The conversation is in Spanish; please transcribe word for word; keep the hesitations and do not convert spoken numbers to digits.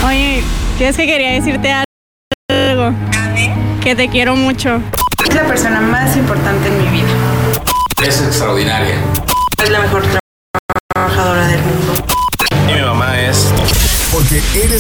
Oye, ¿qué es que quería decirte algo? Que te quiero mucho. Es la persona más importante en mi vida. Es extraordinaria. Es la mejor trabajadora del mundo. Y mi mamá es... Porque eres